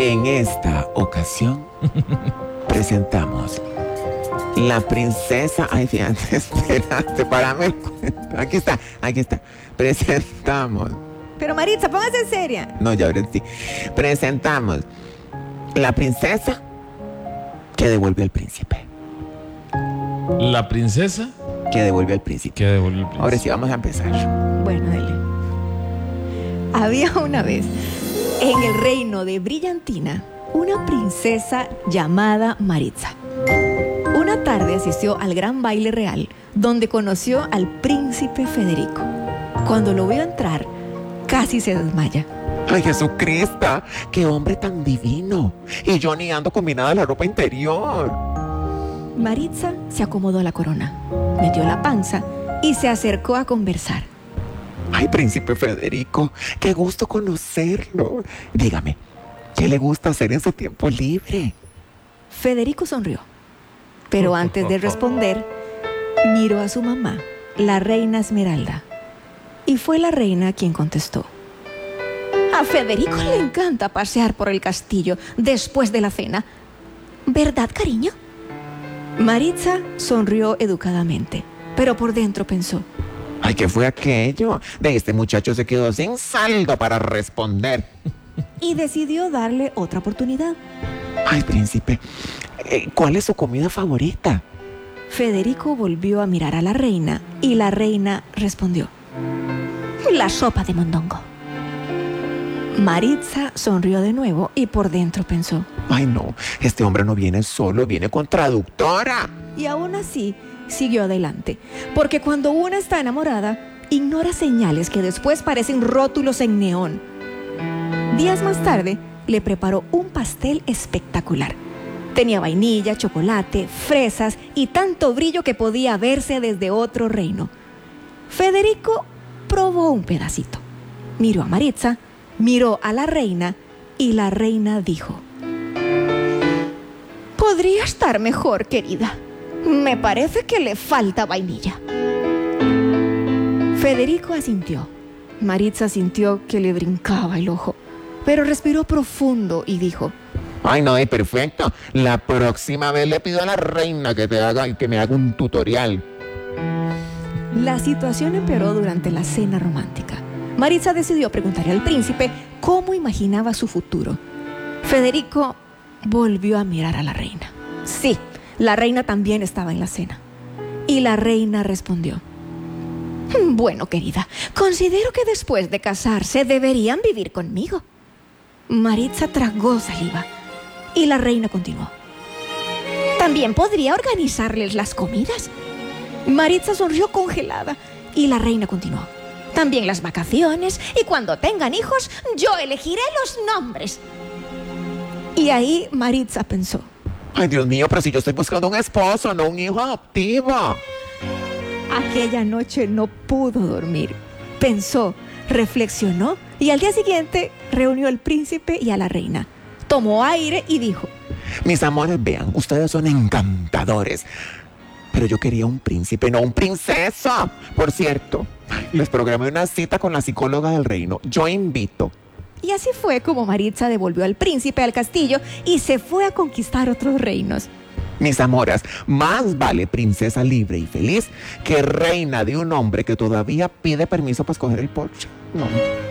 En esta ocasión presentamos la princesa. Ay, fíjate, espérate, párame el cuento. Aquí está. Presentamos. Pero Maritza, póngase seria. No, ya ahora sí. Presentamos la princesa que devolvió al príncipe. ¿La princesa? Que devolvió al príncipe. Que devolvió el príncipe. Ahora sí, vamos a empezar. Bueno, dele. Había una vez en el reino de Brillantina una princesa llamada Maritza. Una tarde asistió al gran baile real donde conoció al príncipe Federico. Cuando lo vio entrar, casi se desmaya. Ay, Jesucristo, qué hombre tan divino. Y yo ni ando combinada la ropa interior. Maritza se acomodó la corona, metió la panza y se acercó a conversar. Ay, príncipe Federico, qué gusto conocerlo. Dígame, ¿qué le gusta hacer en su tiempo libre? Federico sonrió, pero antes de responder, miró a su mamá, la reina Esmeralda. Y fue la reina quien contestó. A Federico le encanta pasear por el castillo después de la cena. ¿Verdad, cariño? Maritza sonrió educadamente, pero por dentro pensó. Ay, ¿qué fue aquello? De este muchacho se quedó sin saldo para responder. Y decidió darle otra oportunidad. Ay, príncipe, ¿cuál es su comida favorita? Federico volvió a mirar a la reina y la reina respondió. La sopa de mondongo. Maritza sonrió de nuevo y por dentro pensó. Ay, no, este hombre no viene solo, viene con traductora. Y aún así siguió adelante, porque cuando una está enamorada, ignora señales que después parecen rótulos en neón. Días más tarde, le preparó un pastel espectacular. Tenía vainilla, chocolate, fresas y tanto brillo que podía verse desde otro reino. Federico probó un pedacito. Miró a Maritza, miró a la reina y la reina dijo: podría estar mejor, querida. Me parece que le falta vainilla. Federico asintió. Maritza sintió que le brincaba el ojo, pero respiró profundo y dijo: Ay, no, es perfecto. La próxima vez le pido a la reina que me haga un tutorial. La situación empeoró durante la cena romántica. Maritza decidió preguntarle al príncipe cómo imaginaba su futuro. Federico volvió a mirar a la reina. Sí, la reina también estaba en la cena. Y la reina respondió: bueno, querida, considero que después de casarse deberían vivir conmigo. Maritza tragó saliva y la reina continuó: también podría organizarles las comidas. Maritza sonrió congelada y la reina continuó: también las vacaciones, y cuando tengan hijos, yo elegiré los nombres. Y ahí Maritza pensó: ay, Dios mío, pero si yo estoy buscando un esposo, no un hijo adoptivo. Aquella noche no pudo dormir. Pensó, reflexionó y al día siguiente reunió al príncipe y a la reina. Tomó aire y dijo: mis amores, vean, ustedes son encantadores, pero yo quería un príncipe, no un princeso. Por cierto, les programé una cita con la psicóloga del reino. Yo invito. Y así fue como Maritza devolvió al príncipe al castillo y se fue a conquistar otros reinos. Mis amoras, más vale princesa libre y feliz que reina de un hombre que todavía pide permiso para escoger el porche. No.